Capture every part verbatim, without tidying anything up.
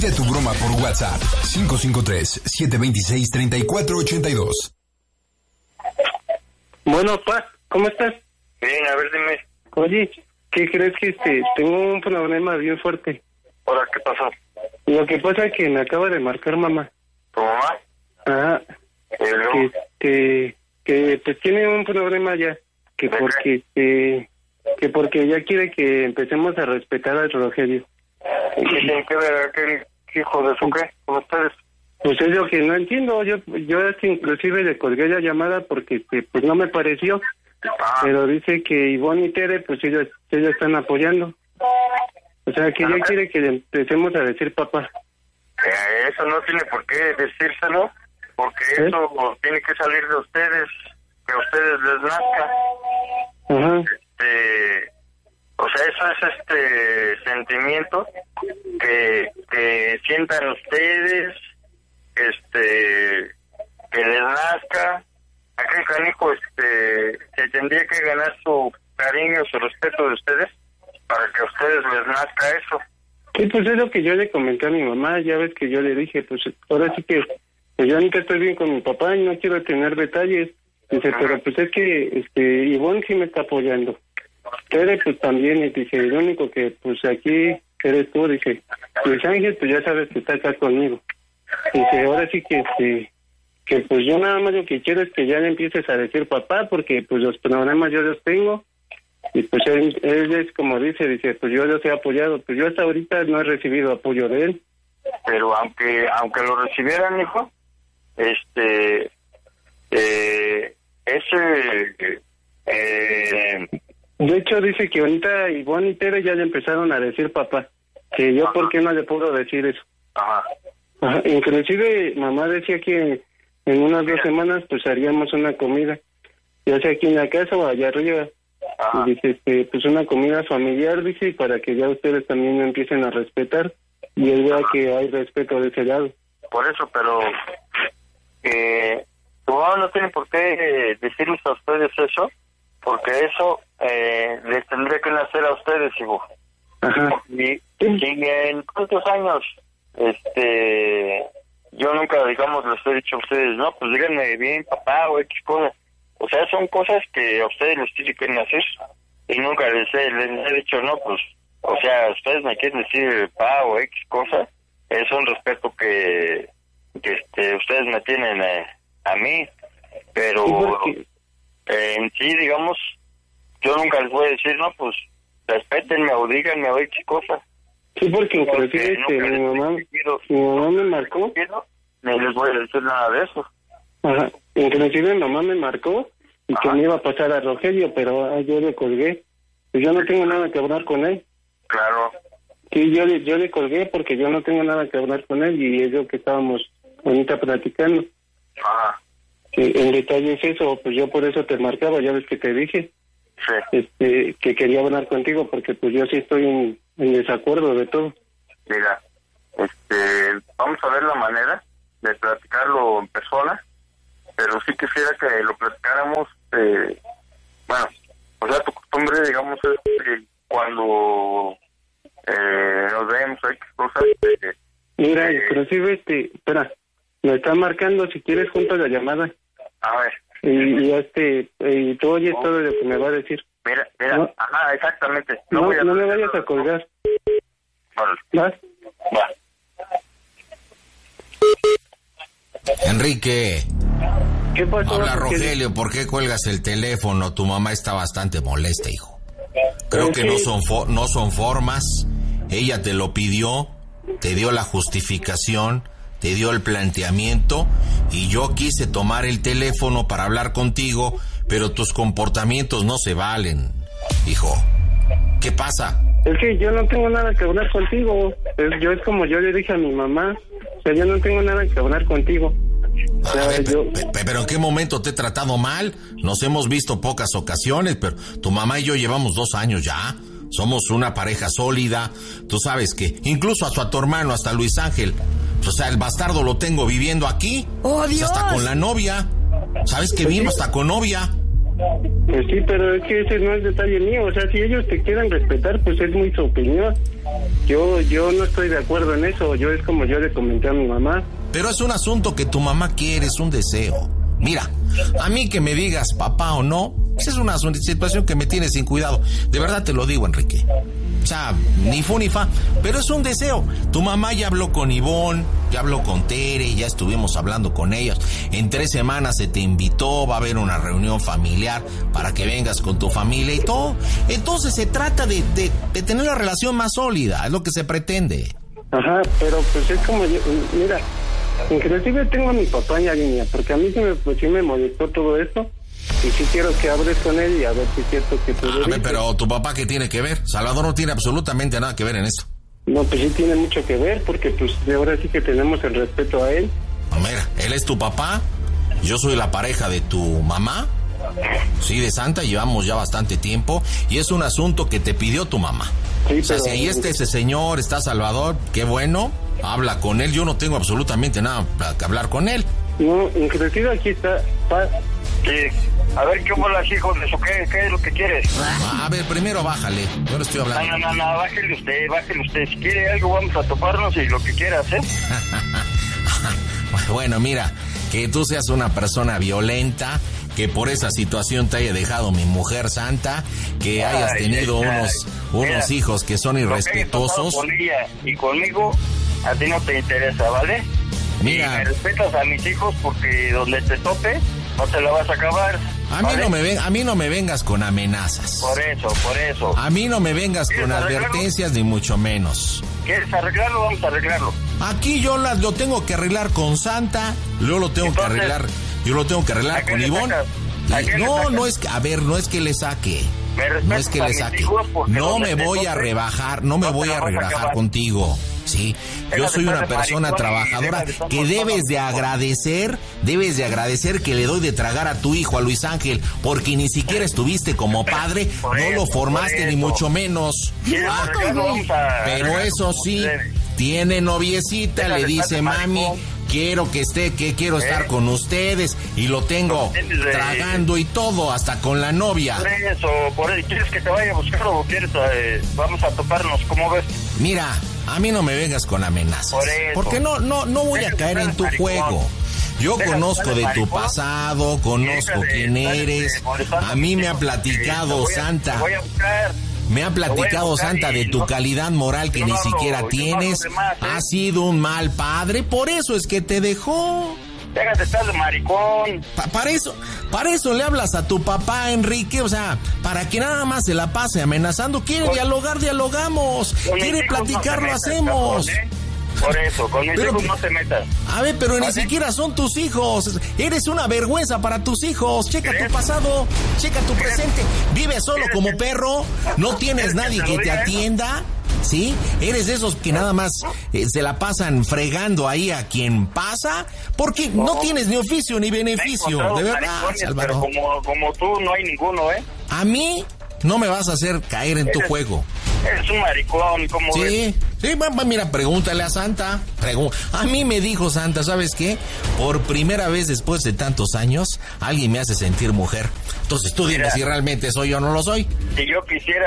Pide tu broma por WhatsApp. cinco cinco tres, siete dos seis, tres cuatro ocho dos. Bueno, pa, ¿cómo estás? Bien, a ver, dime. Oye, ¿qué crees que este tengo un problema bien fuerte? ¿Ahora qué pasó? Lo que pasa es que me acaba de marcar mamá. ¿Tu mamá? Ajá. ¿Y luego? Que, que, que pues tiene un problema ya. Que ¿De porque, que, que porque ella quiere que empecemos a respetar al Rogelio. ¿Y qué tiene que ver aquel hijo de su qué con ustedes? Pues es lo que no entiendo. Yo yo hasta inclusive le colgué la llamada porque este, pues no me pareció. Ah. Pero dice que Ivonne y Tere, pues ellos, ellos están apoyando. O sea, que ella ¿Ah? quiere que le empecemos a decir papá. Eh, eso no tiene por qué decírselo, porque ¿Eh? eso tiene que salir de ustedes, que a ustedes les nazca. Ajá. Este, o sea, eso es este sentimiento que, que sientan ustedes, este, que les nazca. Aquel canijo, este, se tendría que ganar su cariño, su respeto de ustedes, para que a ustedes les nazca eso. Sí, pues es lo que yo le comenté a mi mamá. Ya ves que yo le dije, pues ahora sí que pues yo ahorita estoy bien con mi papá y no quiero tener detalles. Dice, Ajá. pero pues es que este Ivonne sí me está apoyando. Tere pues también, y dice, el único que pues aquí eres tú, dice, Luis Ángel pues ya sabes que está acá conmigo. Dice, ahora sí que este que pues yo nada más lo que quiero es que ya le empieces a decir papá, porque pues los problemas yo los tengo, y pues él, él es como dice, dice, pues yo los he apoyado, pues yo hasta ahorita no he recibido apoyo de él. Pero aunque aunque lo recibieran, hijo, este, eh, ese, eh, De hecho dice que ahorita Ivonne y Tere ya le empezaron a decir papá, que yo por qué no le puedo decir eso. ajá, Ajá, inclusive mamá decía que en unas dos semanas pues haríamos una comida, ya sea aquí en la casa o allá arriba. ajá. Y dice, este, pues una comida familiar, dice, y para que ya ustedes también me empiecen a respetar y él vea que hay respeto de ese lado. Por eso, pero eh, tu mamá no tiene por qué eh, decirles a ustedes eso, porque eso eh, les tendría que nacer a ustedes, hijo. Ajá. Y, y en cuántos años, este, yo nunca, digamos, les he dicho a ustedes, no, pues díganme bien, papá, o X cosas. O sea, son cosas que a ustedes les tienen que nacer, y nunca les he, les he dicho, no, pues, o sea, ustedes me quieren decir papá o X cosas, es un respeto que, que este, ustedes me tienen eh, a mí, pero eh, en sí, digamos, yo nunca les voy a decir, no, pues, respétenme o díganme o X cosas. Sí, porque inclusive Porque este, nunca mi les mamá, he quiero- mi mamá me marcó. quiero, ni les voy a decir nada de eso. Ajá. Inclusive mi mamá me marcó y que Ajá. me iba a pasar a Rogelio, pero ah, yo le colgué. Pues yo no tengo nada que hablar con él. Claro. Sí, yo le, yo le colgué porque yo no tengo nada que hablar con él y es lo que estábamos ahorita platicando. Ajá. Sí, en detalle es eso, pues yo por eso te marcaba, ya ves que te dije Sí. este que quería hablar contigo porque pues yo sí estoy en, en desacuerdo de todo. Mira, este, vamos a ver la manera de platicarlo en persona, pero sí quisiera que lo platicáramos, eh, bueno, o sea, tu costumbre, digamos, es que cuando eh, nos vemos, hay cosas eh, Mira, eh, inclusive este, espera, me está marcando, si quieres junto a la llamada a ver, y, y este y tú oyes todo lo que me va a decir. mira, mira, No. ajá, exactamente. No, voy a- no me vayas a colgar. Órale, ¿Vas? va. Enrique, ¿Qué pasó? habla ¿Por qué? Rogelio, ¿por qué cuelgas el teléfono? Tu mamá está bastante molesta, hijo. Creo ¿Por que qué? no son fo- no son formas. Ella te lo pidió, te dio la justificación, te dio el planteamiento y yo quise tomar el teléfono para hablar contigo, pero tus comportamientos no se valen, hijo. ¿Qué pasa? Es que yo no tengo nada que hablar contigo. Es, yo es como yo le dije a mi mamá. O sea, yo no tengo nada que hablar contigo. O sea, A ver, pe- yo- pe- pe- pero ¿en qué momento te he tratado mal? Nos hemos visto pocas ocasiones, pero tu mamá y yo llevamos dos años ya. Somos una pareja sólida. Tú sabes que incluso hasta a tu hermano, hasta Luis Ángel, o sea, el bastardo lo tengo viviendo aquí. ¡Oh, Pues Dios! hasta con la novia. ¿Sabes que vino hasta con novia? Pues sí, pero es que ese no es detalle mío. O sea, si ellos te quieren respetar, pues es muy su opinión. yo yo no estoy de acuerdo en eso. Yo es como yo le comenté a mi mamá. Pero es un asunto que tu mamá quiere, es un deseo. Mira, a mí que me digas papá o no, pues es una situación que me tiene sin cuidado. De verdad te lo digo, Enrique. O sea, ni fu ni fa, pero es un deseo. Tu mamá ya habló con Ivonne, ya habló con Tere, ya estuvimos hablando con ellas. En tres semanas se te invitó, va a haber una reunión familiar para que vengas con tu familia y todo. Entonces se trata de, de, de tener la relación más sólida, es lo que se pretende. Ajá, pero pues es como yo, mira, inclusive tengo a mi papá en la línea, porque a mí sí me, pues, sí me molestó todo esto. Y sí quiero que hables con él y a ver si es cierto que tú... A ver, pero tu papá, ¿qué tiene que ver? Salvador no tiene absolutamente nada que ver en eso. No, pues sí tiene mucho que ver, porque pues ahora sí que tenemos el respeto a él. No, mira, él es tu papá, yo soy la pareja de tu mamá, sí, de Santa, llevamos ya bastante tiempo, y es un asunto que te pidió tu mamá. Sí, o sea, pero... si ahí está ese señor, está Salvador, qué bueno, habla con él, yo no tengo absolutamente nada que hablar con él. No, inclusive aquí está... Pa... Sí. A ver, ¿qué bolas, hijos de eso? ¿Qué, ¿Qué es lo que quieres? A ver, primero bájale, yo no estoy hablando. No, no, no, no, bájale usted, bájale usted. Si quiere algo, vamos a toparnos y lo que quieras, ¿eh? Bueno, mira, que tú seas una persona violenta, que por esa situación te haya dejado mi mujer Santa, que ay, hayas tenido ay, unos unos mira, hijos que son irrespetuosos. Con ella y conmigo, a ti no te interesa, ¿vale? Mira, y me respetas a mis hijos porque donde te tope, no te la vas a acabar. A mí, ¿vale? no me ven, a mí no me vengas con amenazas. Por eso, por eso. A mí no me vengas con advertencias, ni mucho menos. ¿Quieres arreglarlo? Vamos a arreglarlo. Aquí yo la, lo tengo que arreglar con Santa, yo lo tengo Entonces, que arreglar, yo lo tengo que arreglar con Ivonne. No, no es que, a ver, no es que le saque. No es que le saque. No me voy a rebajar, no me voy a rebajar contigo. Sí, yo soy una persona trabajadora que debes de agradecer, debes de agradecer que le doy de tragar a tu hijo, a Luis Ángel, porque ni siquiera estuviste como padre, no lo formaste ni mucho menos. Pero eso sí, tiene noviecita, le dice mami, quiero que esté, que quiero estar con ustedes, y lo tengo tragando y todo, hasta con la novia. Por eso, por eso, ¿quieres que te vaya a buscar o quieres, eh, vamos a toparnos, ¿cómo ves? Mira, a mí no me vengas con amenazas, por porque no, no, no voy a caer en tu juego. Yo conozco de tu pasado, conozco quién eres, a mí me ha platicado Santa. Me ha platicado Santa de tu calidad moral que ni siquiera tienes. Has sido un mal padre, por eso es que te dejó. Déjate de estar de maricón. Pa para eso, para eso le hablas a tu papá, Enrique, o sea, para que nada más se la pase amenazando. Quiere con, dialogar, dialogamos. Quiere platicar, no lo hacemos. Cabrón, ¿eh? Por eso, con mis pero, hijos no te metas. A ver, pero ¿vale? Ni siquiera son tus hijos. Eres una vergüenza para tus hijos. Checa ¿crees? Tu pasado, checa tu ¿crees? Presente. Vives solo como perro, no tienes nadie que te atienda. ¿Sí? Eres de esos que nada más eh, se la pasan fregando ahí a quien pasa, porque no, no tienes ni oficio ni beneficio, de verdad, Salvador. Pero como, como tú no hay ninguno, ¿eh? A mí no me vas a hacer caer en eres, tu juego. Eres un maricón, ¿cómo sí, ves? Sí, mamá, mira, pregúntale a Santa. Pregú a mí me dijo Santa, ¿sabes qué? Por primera vez después de tantos años, alguien me hace sentir mujer. Entonces tú dime mira, si realmente soy yo o no lo soy. Si yo quisiera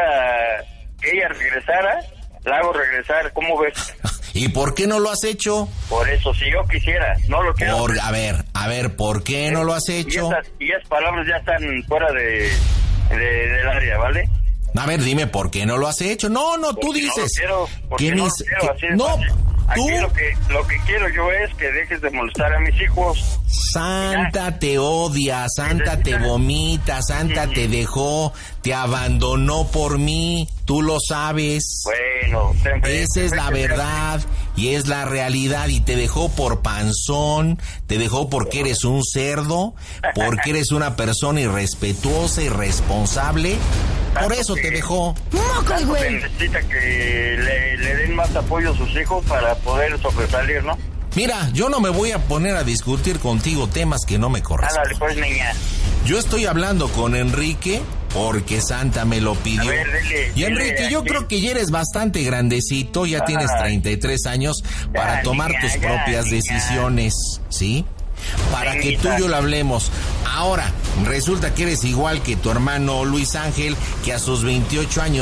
que ella regresara, la hago regresar, ¿cómo ves? ¿Y por qué no lo has hecho? Por eso, si yo quisiera, no lo quiero. Por, a ver, a ver, ¿por qué no lo has hecho? Y esas, y esas palabras ya están fuera de, de, del área, ¿vale? A ver, dime, ¿por qué no lo has hecho? No, no, tú dices. No lo quiero, que no, mis, lo quiero, que, no tú. Aquí lo que, lo que quiero yo es que dejes de molestar a mis hijos. Santa ya. Te odia, Santa te vomita, Santa mm. te dejó, te abandonó por mí, tú lo sabes. Bueno, siempre, esa es la verdad y es la realidad, y te dejó por panzón, te dejó porque eres un cerdo, porque eres una persona irrespetuosa, irresponsable. Por eso te dejó. ¡Mocos, güey! Necesita que le, le den más apoyo a sus hijos para poder sobresalir, ¿no? Mira, yo no me voy a poner a discutir contigo temas que no me corresponden. Dale, pues, niña. Yo estoy hablando con Enrique porque Santa me lo pidió. A ver, dile, y Enrique, dile, yo aquí. creo que ya eres bastante grandecito, ya ah, tienes treinta y tres años para ya, tomar niña, tus ya, propias niña. decisiones, ¿sí? Para que tú y yo lo hablemos. Ahora, resulta que eres igual que tu hermano Luis Ángel, que a sus veintiocho años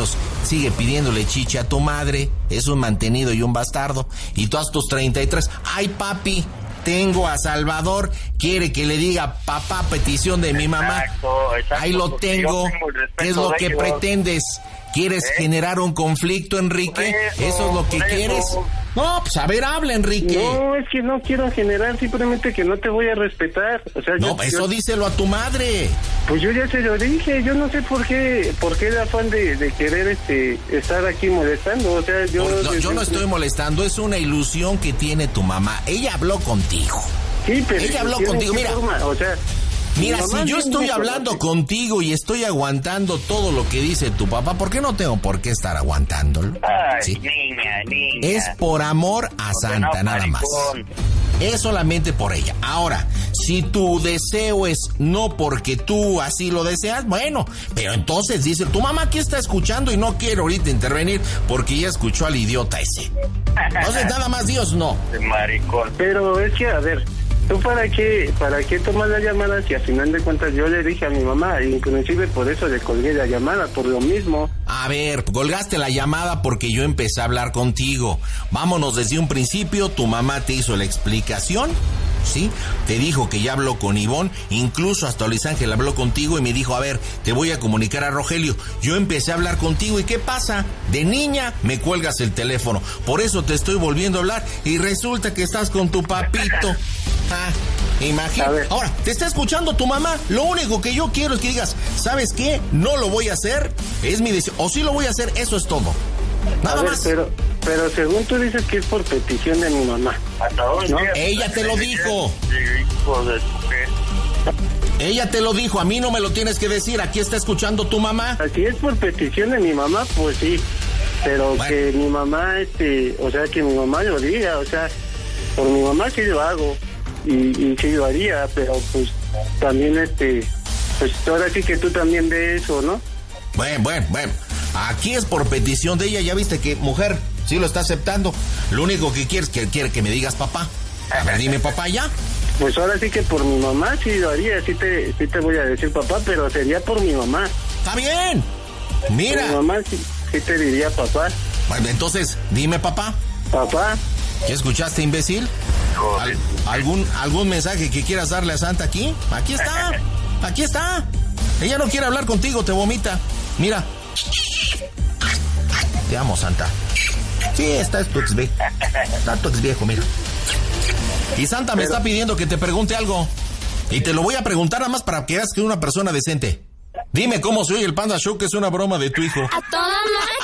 sigue pidiéndole chiche a tu madre, es un mantenido y un bastardo. Y tú a tus treinta y tres, ay papi, tengo a Salvador, quiere que le diga papá, petición de mi mamá. Exacto, exacto, ahí lo tengo. tengo ¿Qué es lo que ellos. pretendes? ¿Quieres ¿Eh? generar un conflicto, Enrique? Eso, ¿Eso es lo que quieres? eso. No, pues a ver, habla, Enrique. No, es que no quiero generar, simplemente que no te voy a respetar. O sea, No, yo, eso yo, díselo a tu madre. Pues yo ya se lo dije, yo no sé por qué, por qué el afán de, de querer este estar aquí molestando. O sea, yo... Por- no, yo no estoy molestando, es una ilusión que tiene tu mamá. Ella habló contigo. Sí, pero... Ella habló ¿de qué contigo, mira. forma? O sea... Mira, mi mamá si yo bien estoy me hablando conoce. contigo y estoy aguantando todo lo que dice tu papá, ¿por qué no tengo por qué estar aguantándolo? Ay, ¿Sí? niña, niña. Es por amor a Santa, no, nada más. maricón. Es solamente por ella. Ahora, si tu deseo es no porque tú así lo deseas, bueno, pero entonces dice, tu mamá aquí está escuchando y no quiere ahorita intervenir porque ya escuchó al idiota ese. Entonces nada más Dios no. De maricón. Pero es que, a ver, ¿tú para qué, para qué tomas la llamada si al final de cuentas yo le dije a mi mamá, inclusive por eso le colgué la llamada, por lo mismo? A ver, colgaste la llamada porque yo empecé a hablar contigo. Vámonos desde un principio, tu mamá te hizo la explicación, ¿sí? Te dijo que ya habló con Ivonne, incluso hasta Luis Ángel habló contigo y me dijo, a ver, te voy a comunicar a Rogelio. Yo empecé a hablar contigo y ¿qué pasa? De niña me cuelgas el teléfono, por eso te estoy volviendo a hablar y resulta que estás con tu papito. Ah, A imagínate. ver. Ahora, te está escuchando tu mamá. Lo único que yo quiero es que digas, ¿sabes qué? No lo voy a hacer, es mi decisión. O sí lo voy a hacer, eso es todo. Nada A ver, más. pero, pero según tú dices que es por petición de mi mamá. ¿Hasta dónde No, llegas? ella te lo dijo. Hijo de tu qué. Ella te lo dijo, a mí no me lo tienes que decir. Aquí está escuchando tu mamá. Si es por petición de mi mamá, pues sí. Pero Bueno. que mi mamá, este, o sea, que mi mamá lo diga, o sea, por mi mamá sí lo hago. Y, y sí lo haría, pero pues también, este, pues ahora sí que tú también de eso, ¿no? Bueno, bueno, bueno. Aquí es por petición de ella. Ya viste que, mujer, sí lo está aceptando. Lo único que quiere es que quiere que me digas papá. A ver, dime papá ya. Pues ahora sí que por mi mamá sí lo haría, sí te, sí te voy a decir papá, pero sería por mi mamá. Está bien. Mira. Por mi mamá sí, sí te diría papá. Bueno, entonces, dime papá. Papá, ¿Qué escuchaste, imbécil? ¿Al- algún, ¿Algún mensaje que quieras darle a Santa aquí? Aquí está. Aquí está. Ella no quiere hablar contigo, te vomita. Mira. Te amo, Santa. Sí, está es tu ex viejo. Está tu ex viejo, mira. Y Santa me Pero- está pidiendo que te pregunte algo. Y te lo voy a preguntar nada más para que veas que es una persona decente. Dime cómo soy el Panda Show, que es una broma de tu hijo. A toda madre.